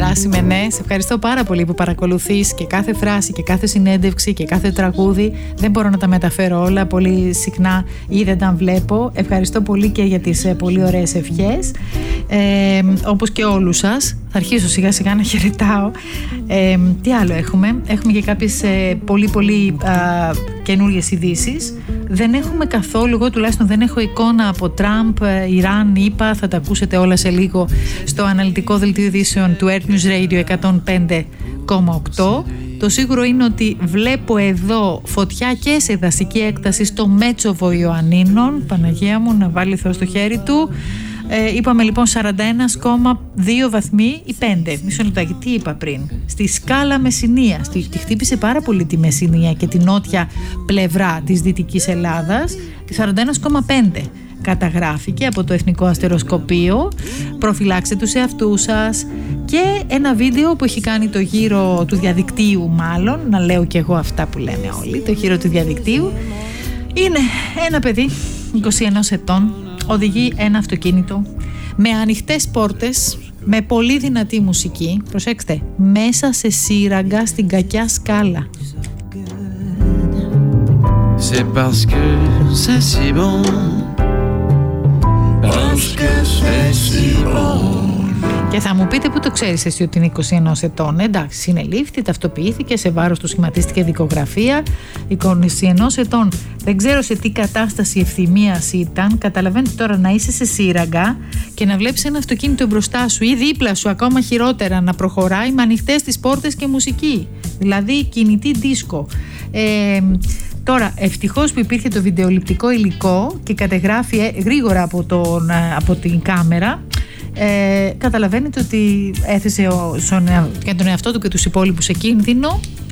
Γεράσιμε, σε ευχαριστώ πάρα πολύ που παρακολουθείς και κάθε φράση και κάθε συνέντευξη και κάθε τραγούδι. Δεν μπορώ να τα μεταφέρω όλα πολύ συχνά ή δεν τα βλέπω. Ευχαριστώ πολύ και για τις πολύ ωραίες ευχές, όπως και όλους σας. Θα αρχίσω σιγά σιγά να χαιρετάω. Τι άλλο έχουμε? Έχουμε και κάποιες πολύ καινούριες ειδήσεις. Δεν έχουμε καθόλου, εγώ τουλάχιστον δεν έχω εικόνα από Τραμπ, Ιράν, ΗΠΑ. Θα τα ακούσετε όλα σε λίγο στο αναλυτικό δελτίο ειδήσεων του Earth News Radio 105,8. Το σίγουρο είναι ότι βλέπω εδώ φωτιά και σε δασική έκταση στο Μέτσοβο Ιωαννίνων. Παναγία μου, να βάλει Θεό στο χέρι του. Είπαμε λοιπόν 41,2 βαθμοί ή 5. Μισό λεπτάκι, τι είπα πριν? Στη σκάλα Μεσσηνίας. Τη χτύπησε πάρα πολύ τη Μεσσηνία και τη νότια πλευρά της Δυτικής Ελλάδας. 41,5 καταγράφηκε από το Εθνικό Αστεροσκοπείο. Προφυλάξτε τους εαυτούς σας. Και ένα βίντεο που έχει κάνει το γύρο του διαδικτύου, μάλλον να λέω και εγώ αυτά που λένε όλοι, το γύρο του διαδικτύου. Είναι ένα παιδί 21 ετών, οδηγεί ένα αυτοκίνητο με ανοιχτές πόρτες, με πολύ δυνατή μουσική, προσέξτε, μέσα σε σύραγγα στην κακιά σκάλα. C'est parce que c'est si bon. Parce que c'est si bon. Και θα μου πείτε, πού το ξέρεις εσύ ότι είναι 21 ετών? Εντάξει, συνελήφθη, ταυτοποιήθηκε, σε βάρος του σχηματίστηκε δικογραφία. 21 ετών. Δεν ξέρω σε τι κατάσταση ευθυμίας ήταν. Καταλαβαίνετε τώρα να είσαι σε σύραγγα και να βλέπεις ένα αυτοκίνητο μπροστά σου ή δίπλα σου, ακόμα χειρότερα, να προχωράει με ανοιχτές τις πόρτες και μουσική. Δηλαδή κινητή δίσκο. Τώρα, ευτυχώς που υπήρχε το βιντεοληπτικό υλικό και κατεγράφει γρήγορα από την κάμερα. Καταλαβαίνετε ότι έθεσε και τον εαυτό του και τους υπόλοιπους σε κίνδυνο